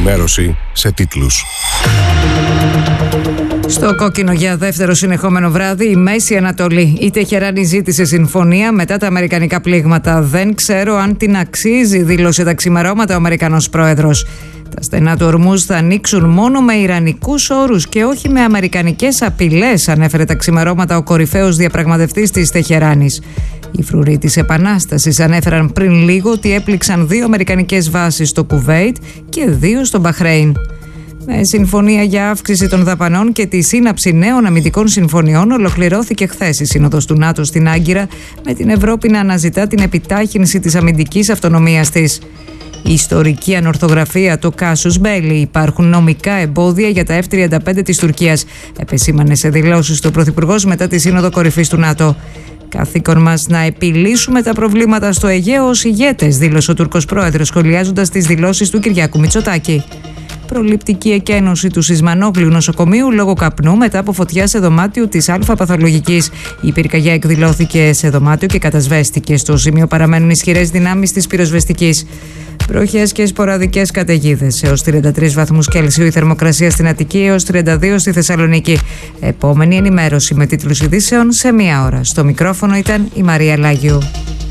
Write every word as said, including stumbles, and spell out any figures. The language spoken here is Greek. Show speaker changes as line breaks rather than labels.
ενημέρωση σε τίτλους.
Στο κόκκινο για δεύτερο συνεχόμενο βράδυ η Μέση Ανατολή. Η Τεχεράνη ζήτησε συμφωνία μετά τα αμερικανικά πλήγματα. Δεν ξέρω αν την αξίζει, δήλωσε τα ξημερώματα ο Αμερικανός πρόεδρος. Τα στενά του Ορμούζ θα ανοίξουν μόνο με ιρανικούς όρους και όχι με αμερικανικές απειλές, ανέφερε τα ξημερώματα ο κορυφαίος διαπραγματευτής της Τεχεράνης. Οι φρουροί της Επανάστασης ανέφεραν πριν λίγο ότι έπληξαν δύο αμερικανικές βάσεις στο Κουβέιτ και δύο στο Μπαχρέιν. Με συμφωνία για αύξηση των δαπανών και τη σύναψη νέων αμυντικών συμφωνιών, ολοκληρώθηκε χθες η Σύνοδος του ΝΑΤΟ στην Άγκυρα, με την Ευρώπη να αναζητά την επιτάχυνση της αμυντικής αυτονομίας της. Η ιστορική ανορθογραφία, το Κάσους Μπέλι. Υπάρχουν νομικά εμπόδια για τα εφ τριάντα πέντε της Τουρκίας, επεσήμανε σε δηλώσεις του Πρωθυπουργός μετά τη Σύνοδο Κορυφής του ΝΑΤΟ. Καθήκον μας να επιλύσουμε τα προβλήματα στο Αιγαίο ως ηγέτες, δήλωσε ο Τούρκος πρόεδρος, σχολιάζοντας τις δηλώσεις του Κυριάκου Μητσοτάκη. Προληπτική εκένωση του Σισμανόγλιου νοσοκομείου λόγω καπνού μετά από φωτιά σε δωμάτιο της Α παθολογικής. Η πυρκαγιά εκδηλώθηκε σε δωμάτιο και κατασβέστηκε. Στο σημείο παραμένουν ισχυρές δυνάμεις της πυροσβεστικής. Βροχές και σποραδικές καταιγίδες. Έως τριάντα τρεις βαθμούς Κέλσιου η θερμοκρασία στην Αττική, έως τριάντα δύο στη Θεσσαλονίκη. Επόμενη ενημέρωση με τίτλους ειδήσεων σε μία ώρα. Στο μικρόφωνο ήταν η Μαρία Λάγιου.